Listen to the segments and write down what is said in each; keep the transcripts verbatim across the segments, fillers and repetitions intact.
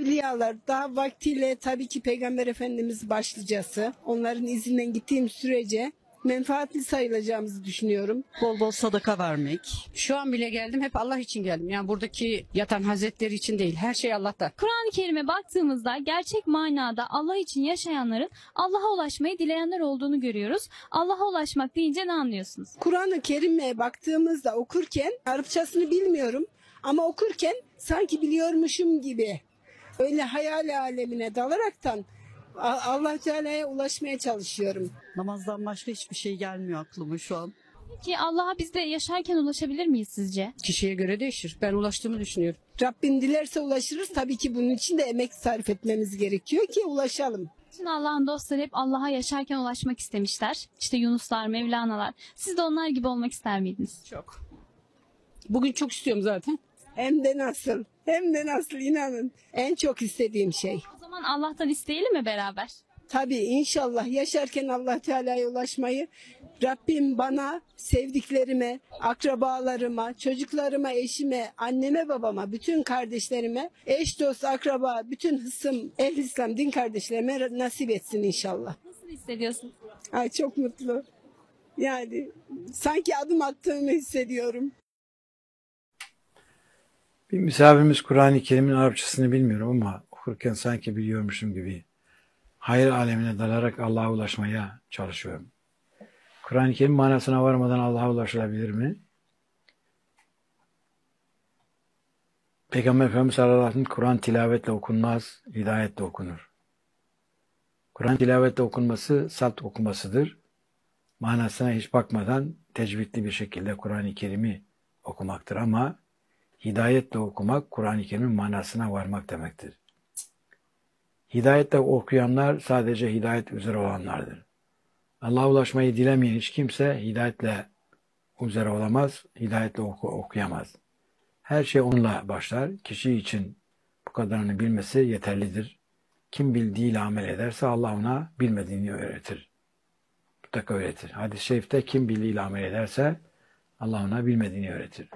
evliyalar daha vaktiyle tabii ki Peygamber Efendimiz başlıcası. Onların izinden gittiğim sürece menfaatli sayılacağımızı düşünüyorum. Bol bol sadaka vermek. Şu an bile geldim, hep Allah için geldim. Yani buradaki yatan hazretleri için değil, her şey Allah'ta. Kur'an-ı Kerim'e baktığımızda gerçek manada Allah için yaşayanların Allah'a ulaşmayı dileyenler olduğunu görüyoruz. Allah'a ulaşmak deyince ne anlıyorsunuz? Kur'an-ı Kerim'e baktığımızda okurken Arapçasını bilmiyorum ama okurken sanki biliyormuşum gibi öyle hayal alemine dalaraktan Allah Teala'ya ulaşmaya çalışıyorum. Namazdan başka hiçbir şey gelmiyor aklıma şu an. Peki Allah'a biz de yaşarken ulaşabilir miyiz sizce? Kişiye göre değişir. Ben ulaştığımı düşünüyorum. Rabbim dilerse ulaşırız. Tabii ki bunun için de emek sarf etmemiz gerekiyor ki ulaşalım. Bütün Allah'ın dostları hep Allah'a yaşarken ulaşmak istemişler. İşte Yunuslar, Mevlana'lar. Siz de onlar gibi olmak ister miydiniz? Çok. Bugün çok istiyorum zaten. Hem de nasıl, hem de nasıl inanın. En çok istediğim şey. O zaman Allah'tan isteyelim mi beraber? Tabii inşallah yaşarken Allah Teala'ya ulaşmayı Rabbim bana, sevdiklerime, akrabalarıma, çocuklarıma, eşime, anneme, babama, bütün kardeşlerime, eş, dost, akraba, bütün hısım, ehl-i İslam, din kardeşlerime nasip etsin inşallah. Nasıl hissediyorsunuz? Ay çok mutlu. Yani sanki adım attığımı hissediyorum. Bir misafirimiz Kur'an-ı Kerim'in Arapçasını bilmiyorum ama okurken sanki biliyormuşum gibi hayır alemine dalarak Allah'a ulaşmaya çalışıyorum. Kur'an-ı Kerim manasına varmadan Allah'a ulaşılabilir mi? Peygamber Efendimiz sallallahu aleyhi ve sellem Kur'an tilavetle okunmaz, hidayetle okunur. Kur'an tilavetle okunması salt okumasıdır. Manasına hiç bakmadan tecvidli bir şekilde Kur'an-ı Kerim'i okumaktır ama hidayetle okumak Kur'an-ı Kerim'in manasına varmak demektir. Hidayetle okuyanlar sadece hidayet üzere olanlardır. Allah'a ulaşmayı dilemeyen hiç kimse hidayetle üzere olamaz, hidayetle oku, okuyamaz. Her şey onunla başlar. Kişi için bu kadarını bilmesi yeterlidir. Kim bildiğiyle amel ederse Allah ona bilmediğini öğretir. Mutlaka öğretir. Hadis-i şerifte kim bildiğiyle amel ederse Allah ona bilmediğini öğretir.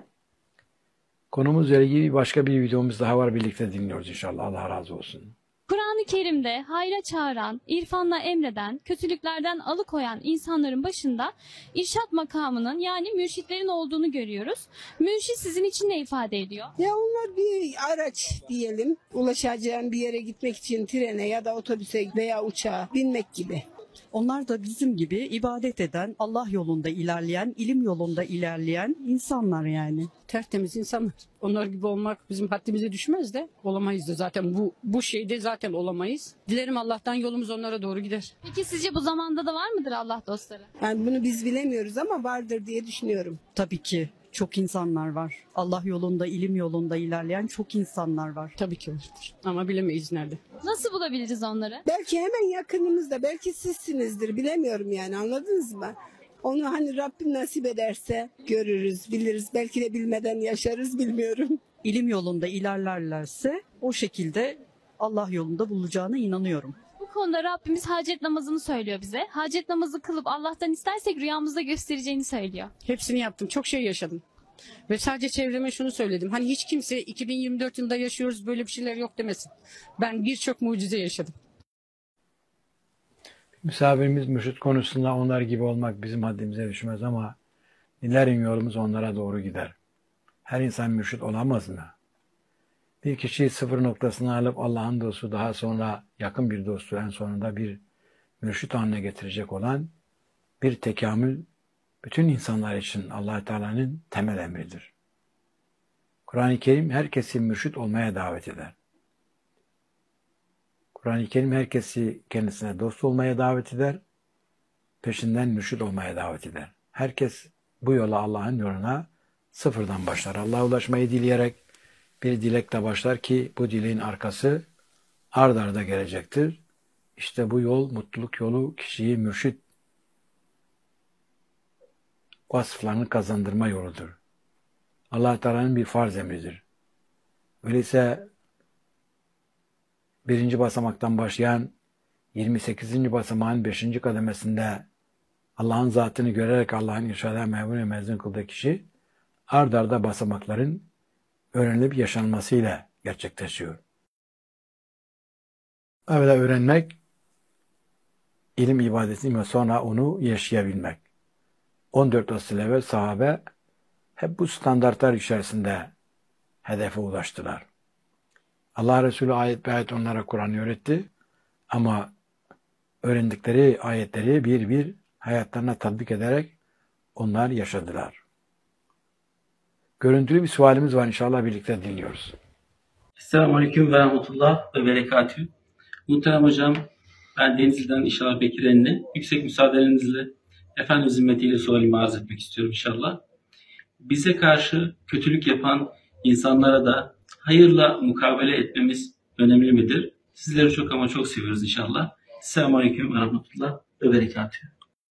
Konumuzla ilgili başka bir videomuz daha var. Birlikte dinliyoruz inşallah. Allah razı olsun. Kur'an-ı Kerim'de hayra çağıran, irfanla emreden, kötülüklerden alıkoyan insanların başında irşat makamının yani mürşitlerin olduğunu görüyoruz. Mürşit sizin için ne ifade ediyor? Ya onlar bir araç diyelim. Ulaşacağın bir yere gitmek için trene ya da otobüse veya uçağa binmek gibi. Onlar da bizim gibi ibadet eden, Allah yolunda ilerleyen, ilim yolunda ilerleyen insanlar yani. Tertemiz insanlar. Onlar gibi olmak bizim haddimize düşmez de olamayız da zaten bu bu şeyde zaten olamayız. Dilerim Allah'tan yolumuz onlara doğru gider. Peki sizce bu zamanda da var mıdır Allah dostları? Yani bunu biz bilemiyoruz ama vardır diye düşünüyorum. Tabii ki çok insanlar var. Allah yolunda, ilim yolunda ilerleyen çok insanlar var. Tabii ki vardır. Ama bilemeyiz nerede. Nasıl bulabiliriz onları? Belki hemen yakınımızda, belki sizsinizdir bilemiyorum yani anladınız mı? Onu hani Rabbim nasip ederse görürüz, biliriz. Belki de bilmeden yaşarız bilmiyorum. İlim yolunda ilerlerlerse o şekilde Allah yolunda bulacağına inanıyorum. Bu konuda Rabbimiz hacet namazını söylüyor bize. Hacet namazı kılıp Allah'tan istersek rüyamızda göstereceğini söylüyor. Hepsini yaptım. Çok şey yaşadım. Ve sadece çevreme şunu söyledim. Hani hiç kimse iki bin yirmi dört yılında yaşıyoruz böyle bir şeyler yok demesin. Ben birçok mucize yaşadım. Misafirimiz mürşit konusunda onlar gibi olmak bizim haddimize düşmez ama dilerim yolumuz onlara doğru gider. Her insan mürşit olamaz mı? Bir kişiyi sıfır noktasına alıp Allah'ın dostu daha sonra yakın bir dostu en sonunda bir mürşit haline getirecek olan bir tekamül bütün insanlar için Allah Teala'nın temel emridir. Kur'an-ı Kerim herkesi mürşit olmaya davet eder. Kur'an-ı Kerim herkesi kendisine dost olmaya davet eder, peşinden mürşit olmaya davet eder. Herkes bu yola Allah'ın yoluna sıfırdan başlar. Allah'a ulaşmayı dileyerek bir dilekle başlar ki bu dileğin arkası ard arda gelecektir. İşte bu yol, mutluluk yolu kişiyi mürşit vasıflarını kazandırma yoludur. Allah Teala'nın bir farz emridir. Öyleyse birinci basamaktan başlayan yirmi sekizinci basamağın beşinci kademesinde Allah'ın zatını görerek Allah'ın irşadına memnun ve mezun kıldığı kişi ard arda basamakların öğrenilip yaşanmasıyla gerçekleşiyor. evvela öğrenmek, ilim ibadetini ve sonra onu yaşayabilmek. on dört asıl evvel sahabe hep bu standartlar içerisinde hedefe ulaştılar. Allah Resulü ayet be ayet onlara Kur'an'ı öğretti ama öğrendikleri ayetleri bir bir hayatlarına tatbik ederek onlar yaşadılar. Görüntülü bir sualimiz var, inşallah birlikte dinliyoruz. Selamünaleyküm ve rahmetullah ve berekatühü. Muhterem hocam, ben Denizli'den inşallah Bekir Enli. Yüksek müsaadenizle Efendimiz himmetiyle sualimi arz etmek istiyorum inşallah. Bize karşı kötülük yapan insanlara da hayırla mukabele etmemiz önemli midir? Sizleri çok ama çok seviyoruz inşallah. Selamünaleyküm ve rahmetullah ve berekatühü.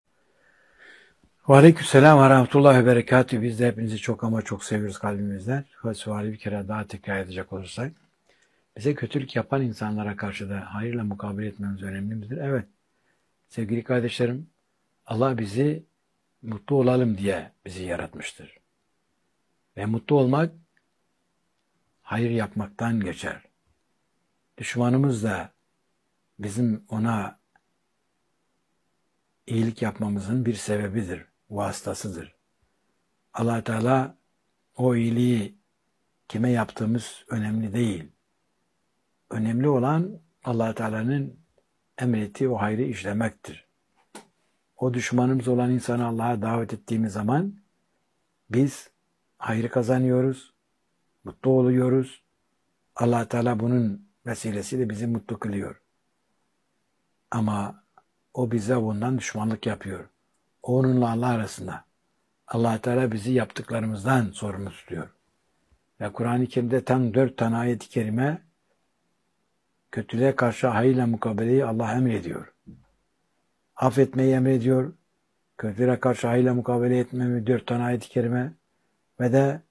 Ve aleykümselam ve rahmetullah ve berekatühü. Biz de hepinizi çok ama çok seviyoruz kalbimizden. Ve suali bir kere daha tekrar edecek olursak. Bize kötülük yapan insanlara karşı da hayırla mukabele etmemiz önemli midir? Evet. Sevgili kardeşlerim, Allah bizi mutlu olalım diye bizi yaratmıştır. Ve mutlu olmak hayır yapmaktan geçer. Düşmanımız da bizim ona iyilik yapmamızın bir sebebidir, vasıtasıdır. Allah Teala o iyiliği kime yaptığımız önemli değil. Önemli olan Allah Teala'nın emrettiği o hayrı işlemektir. O düşmanımız olan insanı Allah'a davet ettiğimiz zaman biz hayrı kazanıyoruz, mutlu oluyoruz. Allah Teala bunun vesilesiyle bizi mutlu kılıyor. Ama o bize bundan düşmanlık yapıyor. Onunla Allah arasında. Allah Teala bizi yaptıklarımızdan sorumlu tutuyor. Ve Kur'an-ı Kerim'de tam dört tane ayet-i kerime kötülüğe karşı hayırla mukabeleyi Allah emrediyor. Affetmeyi emrediyor. Kötülüğe karşı hayırla mukabele etmemi dört tane ayet-i kerime ve de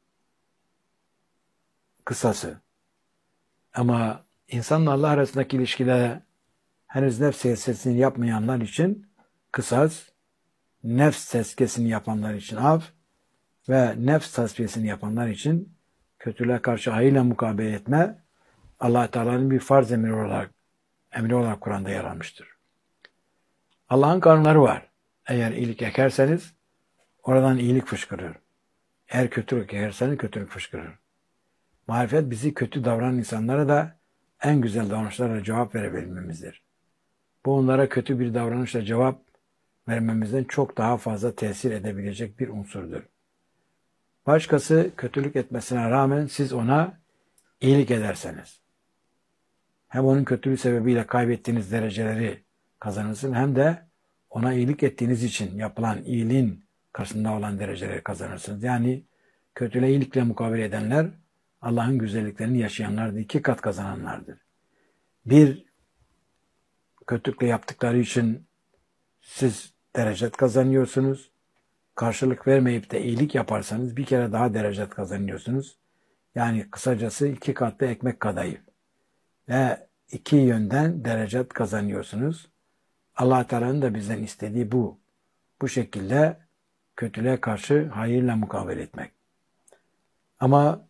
kısası. Ama insanla Allah arasındaki ilişkide henüz nefs tezkiyesini yapmayanlar için kısas, nefs tezkiyesini yapanlar için af ve nefs tasfiyesini yapanlar için kötülüğe karşı hayırla mukabele etme Allah Teala'nın bir farz emri olarak emri olarak Kur'an'da yer almıştır. Allah'ın kanunları var. Eğer iyilik ekerseniz oradan iyilik fışkırır. Eğer kötülük ekerseniz kötülük fışkırır. Marifet bizi kötü davranan insanlara da en güzel davranışlarla cevap verebilmemizdir. Bu onlara kötü bir davranışla cevap vermemizden çok daha fazla tesir edebilecek bir unsurdur. Başkası kötülük etmesine rağmen siz ona iyilik ederseniz, hem onun kötülüğü sebebiyle kaybettiğiniz dereceleri kazanırsınız, hem de ona iyilik ettiğiniz için yapılan iyiliğin karşısında olan dereceleri kazanırsınız. Yani kötülüğe iyilikle mukabele edenler, Allah'ın güzelliklerini yaşayanlar da iki kat kazananlardır. Bir, kötülükle yaptıkları için siz derecet kazanıyorsunuz. Karşılık vermeyip de iyilik yaparsanız bir kere daha derecet kazanıyorsunuz. Yani kısacası iki katlı ekmek kadayıf. Ve iki yönden derecet kazanıyorsunuz. Allah Teala'nın da bizden istediği bu. Bu şekilde kötülüğe karşı hayırla mukabele etmek. Ama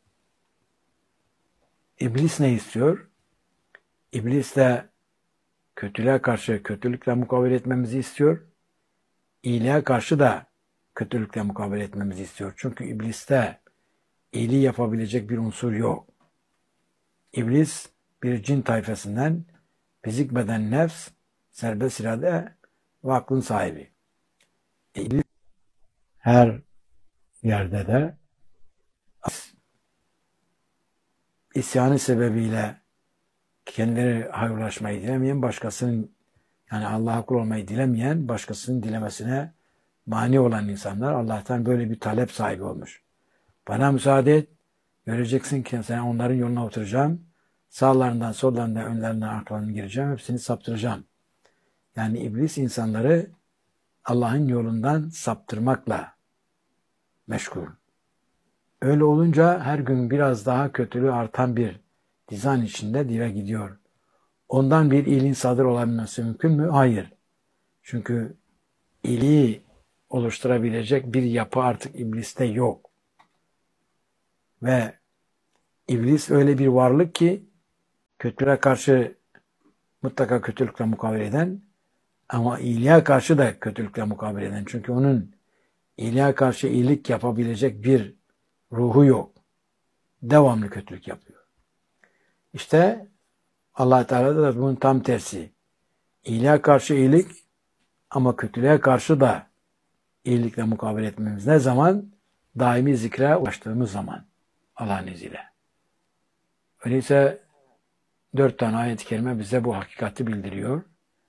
İblis ne istiyor? İblis de kötülüğe karşı kötülükle mukabele etmemizi istiyor. İyiliğe karşı da kötülükle mukabele etmemizi istiyor. Çünkü ibliste iyiliği yapabilecek bir unsur yok. İblis bir cin tayfasından, fizik beden nefs, serbest irade ve aklın sahibi. İblis her yerde de isyanı sebebiyle kendileri hayırlaşmayı dilemeyen, başkasının, yani Allah'a kul olmayı dilemeyen, başkasının dilemesine mani olan insanlar Allah'tan böyle bir talep sahibi olmuş. Bana müsaade et, göreceksin ki sen onların yoluna oturacağım, sağlarından, sollarından, önlerinden, arkalarından gireceğim, hepsini saptıracağım. Yani iblis insanları Allah'ın yolundan saptırmakla meşgul. Öyle olunca her gün biraz daha kötülüğü artan bir dizayn içinde dile gidiyor. Ondan bir iyiliğin sadır olabilmesi mümkün mü? Hayır. Çünkü iyiliği oluşturabilecek bir yapı artık ibliste yok. Ve iblis öyle bir varlık ki kötülüğe karşı mutlaka kötülükle mukabele eden ama iyiliğe karşı da kötülükle mukabele eden. Çünkü onun iyiliğe karşı iyilik yapabilecek bir ruhu yok. Devamlı kötülük yapıyor. İşte Allah Teala da bunun tam tersi. İyiliğe karşı iyilik ama kötülüğe karşı da iyilikle mukabele etmemiz ne zaman? Daimi zikre ulaştığımız zaman. Allah'ın izniyle. Öyleyse dört tane ayet-i kerime bize bu hakikati bildiriyor.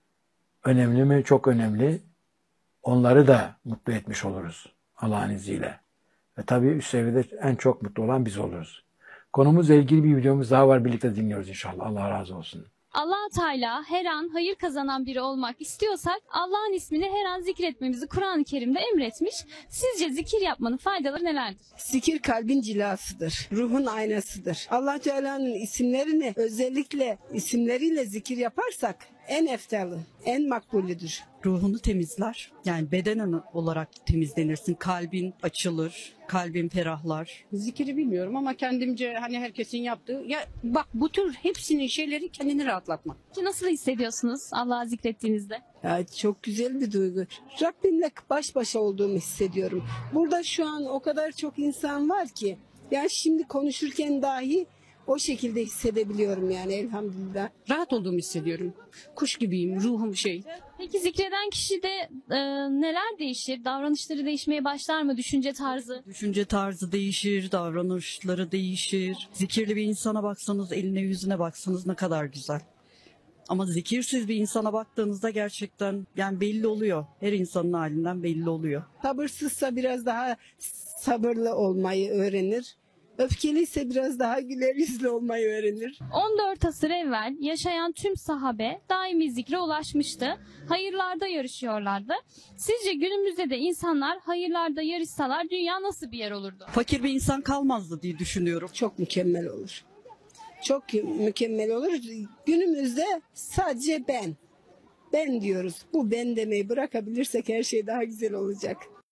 Önemli mi? Çok önemli. Onları da mutlu etmiş oluruz Allah'ın izniyle. Ve tabii üst seviyede en çok mutlu olan biz oluruz. Konumuzla ilgili bir videomuz daha var. Birlikte dinliyoruz inşallah. Allah razı olsun. Allah Teala her an hayır kazanan biri olmak istiyorsak Allah'ın ismini her an zikretmemizi Kur'an-ı Kerim'de emretmiş. Sizce zikir yapmanın faydaları nelerdir? Zikir kalbin cilasıdır. Ruhun aynasıdır. Allah Teala'nın isimlerini özellikle isimleriyle zikir yaparsak en eftalı, en makbulüdür. Ruhunu temizler. Yani bedenen olarak temizlenirsin. Kalbin açılır. Kalbin ferahlar. Zikiri bilmiyorum ama kendimce hani herkesin yaptığı. Ya bak bu tür hepsinin şeyleri kendini rahatlatmak. Ki nasıl hissediyorsunuz Allah'ı zikrettiğinizde? Ya çok güzel bir duygu. Rabbimle baş başa olduğumu hissediyorum. Burada şu an o kadar çok insan var ki. Yani şimdi konuşurken dahi o şekilde hissedebiliyorum yani elhamdülillah. Rahat olduğumu hissediyorum. Kuş gibiyim, ruhum şey. Peki zikreden kişide e, neler değişir? Davranışları değişmeye başlar mı? Düşünce tarzı? Düşünce tarzı değişir, davranışları değişir. Zikirli bir insana baksanız, eline yüzüne baksanız ne kadar güzel. Ama zikirsiz bir insana baktığınızda gerçekten yani belli oluyor. Her insanın halinden belli oluyor. Sabırsızsa biraz daha sabırlı olmayı öğrenir. Öfkeliyse biraz daha güler yüzlü olmayı öğrenir. on dört asır evvel yaşayan tüm sahabe daimi zikre ulaşmıştı. Hayırlarda yarışıyorlardı. Sizce günümüzde de insanlar hayırlarda yarışsalar dünya nasıl bir yer olurdu? Fakir bir insan kalmazdı diye düşünüyorum. Çok mükemmel olur. Çok mükemmel olur. Günümüzde sadece ben. Ben diyoruz. Bu ben demeyi bırakabilirsek her şey daha güzel olacak.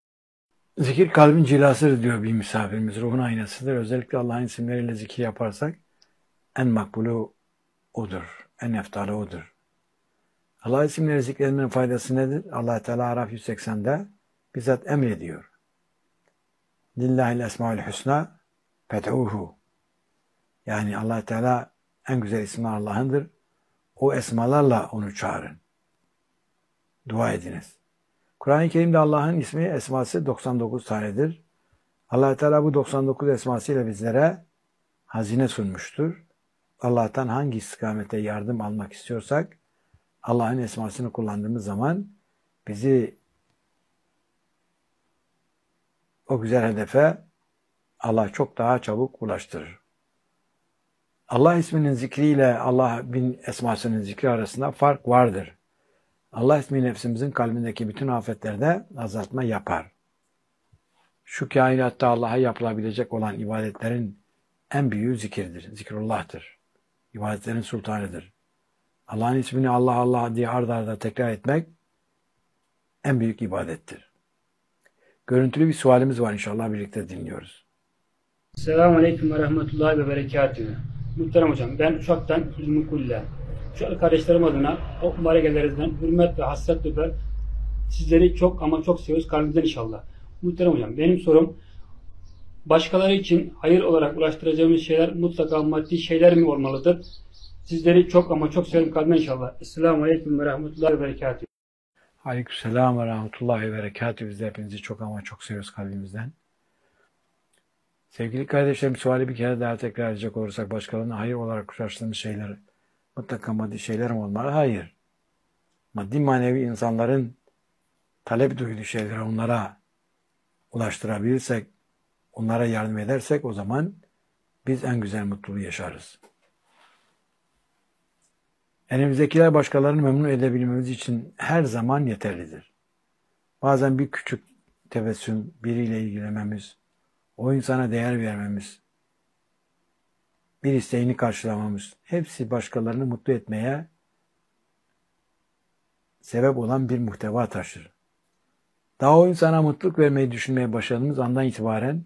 Zikir kalbin cilasıdır diyor bir misafirimiz. Ruhun aynasıdır. Özellikle Allah'ın isimleriyle zikir yaparsak en makbulü odur. En eftalı odur. Allah'ın isimleri zikretmenin faydası nedir? Allah Teala Araf yüz seksende bizzat emrediyor. Lillahil esmaül husna fed'uhu. Yani Allah Teala en güzel isimler Allah'ındır. O esmalarla onu çağırın. Dua ediniz. Kur'an-ı Kerim'de Allah'ın ismi, esması doksan dokuz tanedir. Allah Teala bu doksan dokuz esmasıyla bizlere hazine sunmuştur. Allah'tan hangi istikamete yardım almak istiyorsak Allah'ın esmasını kullandığımız zaman bizi o güzel hedefe Allah çok daha çabuk ulaştırır. Allah isminin zikriyle Allah'ın esmasının zikri arasında fark vardır. Allah ismi nefsimizin kalbindeki bütün afetlerde azaltma yapar. Şu kainatta Allah'a yapılabilecek olan ibadetlerin en büyüğü zikirdir. Zikrullah'tır. İbadetlerin sultanıdır. Allah'ın ismini Allah Allah diye ard arda tekrar etmek en büyük ibadettir. Görüntülü bir sualimiz var, inşallah birlikte dinliyoruz. Selamun Aleyküm ve Rahmetullahi ve Berekatühü. Muhterem Hocam, ben Uşak'tan Hilmi Kulla. Uşaklı kardeşlerim adına o mübarek ellerinizden hürmet ve hasret öper. Sizleri çok ama çok seviyoruz kalbimizden inşallah. Muhterem Hocam, benim sorum, başkaları için hayır olarak ulaştıracağımız şeyler mutlaka maddi şeyler mi olmalıdır? Sizleri çok ama çok seviyorum kalbimden inşallah. Esselamu Aleyküm ve Rahmetullahi ve Berekatühü. Aleykümselam ve Rahmetullahi ve Berekatühü. Biz de hepinizi çok ama çok seviyoruz kalbimizden. Sevgili kardeşlerim, suali bir kere daha tekrar edecek olursak, başkalarına hayır olarak ulaştığımız şeyler mutlaka maddi şeyler mi olmalı? Hayır. Maddi manevi insanların talep duyduğu şeyleri onlara ulaştırabilirsek, onlara yardım edersek o zaman biz en güzel mutluluğu yaşarız. Elimizdekiler başkalarını memnun edebilmemiz için her zaman yeterlidir. Bazen bir küçük tebessüm, biriyle ilgilenmemiz, o insana değer vermemiz, bir isteğini karşılamamız, hepsi başkalarını mutlu etmeye sebep olan bir muhteva taşır. Daha o insana mutluluk vermeyi düşünmeye başladığımız andan itibaren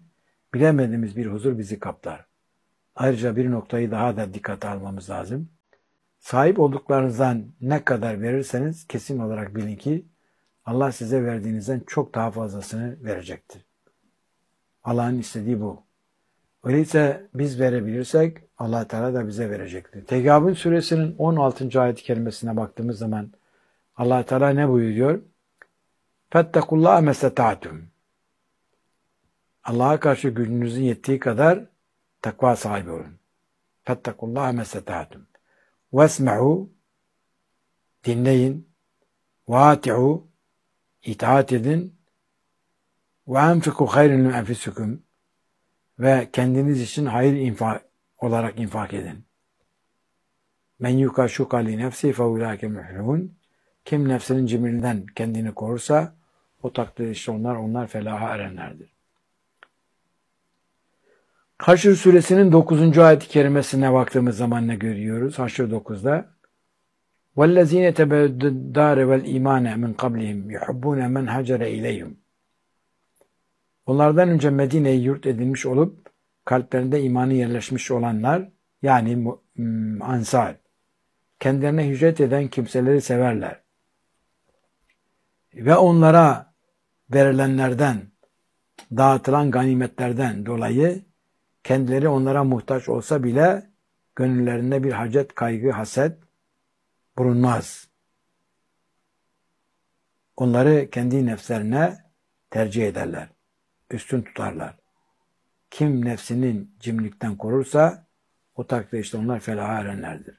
bilemediğimiz bir huzur bizi kaplar. Ayrıca bir noktayı daha da dikkate almamız lazım. Sahip olduklarınızdan ne kadar verirseniz kesin olarak bilin ki Allah size verdiğinizden çok daha fazlasını verecektir. Allah'ın istediği bu. Öyleyse biz verebilirsek Allah Teala da bize verecektir. Tegabün suresinin on altıncı ayet-i kerimesine baktığımız zaman Allah Teala ne buyuruyor? Fettekullaha mestata'tum. Allah'a karşı gücünüzün yettiği kadar takva sahibi olun. Fettekullaha mestata'tum. Vesma'u, dinleyin. Vati'u, itaat edin. Ve enfiku hayrun li enfusikum, ve kendiniz için hayır infak olarak infak edin. Men yuka şuka li nefsi fe ulaike muhlihun. Kim nefsinin cimrinden kendini korursa o takdirde işte onlar onlar felaha erenlerdir. Haşr suresinin dokuzuncu ayet-i kerimesine baktığımız zaman ne görüyoruz? Haşr dokuzda وَالَّذ۪ينَ تَبَدُّ الدَّارِ وَالْا۪يمَانَ مِنْ قَبْلِهِمْ يُحُبُّونَ مَنْ هَجَرَ اِلَيْهِمْ. Onlardan önce Medine'yi yurt edinmiş olup kalplerinde imanı yerleşmiş olanlar, yani ansar, kendilerine hicret eden kimseleri severler. Ve onlara verilenlerden, dağıtılan ganimetlerden dolayı kendileri onlara muhtaç olsa bile gönüllerinde bir hacet, kaygı, haset bulunmaz. Onları kendi nefslerine tercih ederler, üstün tutarlar. Kim nefsinin cimrilikten korursa o takdirde işte onlar felaha erenlerdir.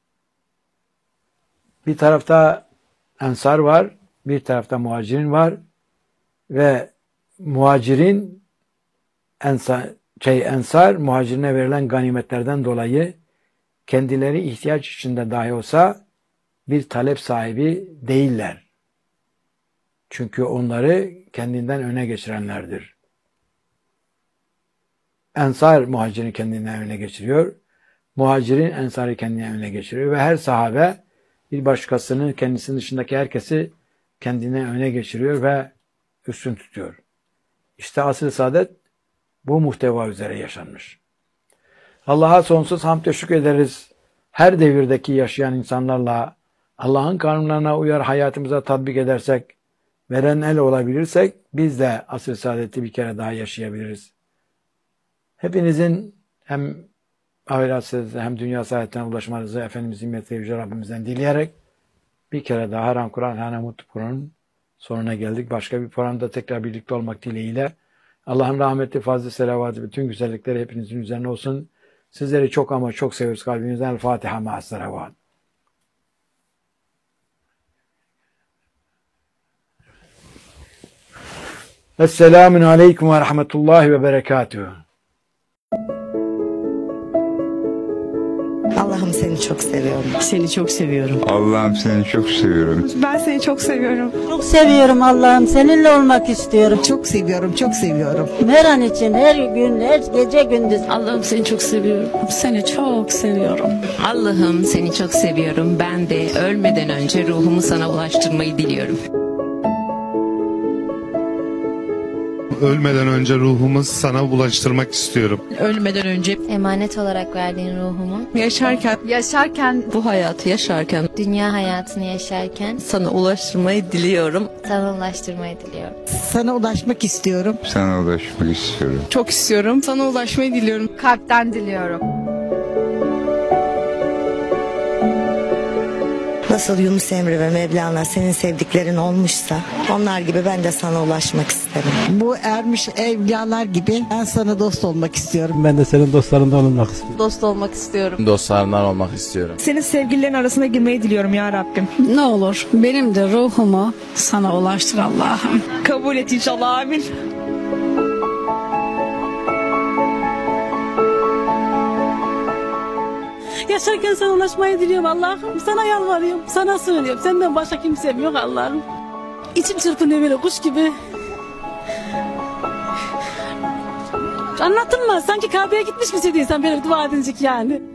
Bir tarafta ensar var, bir tarafta muhacirin var ve muhacirin ensar, şey, ensar muhacirine verilen ganimetlerden dolayı kendileri ihtiyaç içinde dahi olsa bir talep sahibi değiller. Çünkü onları kendinden öne geçirenlerdir. Ensar muhacirini kendinden öne geçiriyor. Muhacirin ensarı kendinden öne geçiriyor. Ve her sahabe bir başkasını, kendisinin dışındaki herkesi kendine öne geçiriyor ve üstün tutuyor. İşte asr-ı saadet bu muhteva üzere yaşanmış. Allah'a sonsuz hamd ve şükür ederiz. Her devirdeki yaşayan insanlarla Allah'ın kanunlarına uyar hayatımıza tatbik edersek, veren el olabilirsek biz de asr-ı saadeti bir kere daha yaşayabiliriz. Hepinizin hem ahiret saadetine hem dünya saadetine ulaşmanızı Efendimizin himmet ve yüce Rabbimizden dileyerek bir kere daha Haram Kur'an, Hane Mutlu Kur'an'ın sonuna geldik. Başka bir programda tekrar birlikte olmak dileğiyle Allah'ın rahmeti, fazla selavatı, bütün güzellikleri hepinizin üzerine olsun. Sizleri çok ama çok seviyoruz kalbimizden. El Fatiha ma'as selavat. Esselamun aleyküm ve rahmetullahi ve berekatuhu. Allah'ım seni çok seviyorum. Seni çok seviyorum. Allah'ım seni çok seviyorum. Ben seni çok seviyorum. Çok seviyorum Allah'ım. Seninle olmak istiyorum. Çok seviyorum, çok seviyorum. Her an için, her gün, her gece gündüz. Allah'ım seni çok seviyorum. Seni çok seviyorum. Allah'ım seni çok seviyorum. Ben de ölmeden önce ruhumu sana ulaştırmayı diliyorum. Ölmeden önce ruhumu sana ulaştırmak istiyorum. Ölmeden önce emanet olarak verdiğin ruhumu yaşarken yaşarken bu hayatı yaşarken dünya hayatını yaşarken sana ulaştırmayı diliyorum. Sana ulaştırmayı diliyorum. Sana ulaşmak istiyorum. Sana ulaşmak istiyorum. Çok istiyorum. Sana ulaşmayı diliyorum. Kalpten diliyorum. Nasıl Yunus Emre ve Mevlana senin sevdiklerin olmuşsa onlar gibi ben de sana ulaşmak isterim. Bu ermiş evliyalar gibi ben sana dost olmak istiyorum. Ben de senin dostlarından olmak istiyorum. Dost olmak istiyorum. Dostlarından olmak istiyorum. Senin sevgililerin arasına girmeyi diliyorum ya Rabbim. Ne olur benim de ruhumu sana ulaştır Allah'ım. Kabul et inşallah, amin. Yaşarken sana ulaşmayı diliyorum Allah'ım. Sana yalvarıyorum, sana sığınıyorum. Senden başka kimsem yok Allah'ım. İçim çırpınıyor böyle kuş gibi. Anlatılmaz. Sanki Kabe'ye gitmiş misin insan böyle dua edecek yani.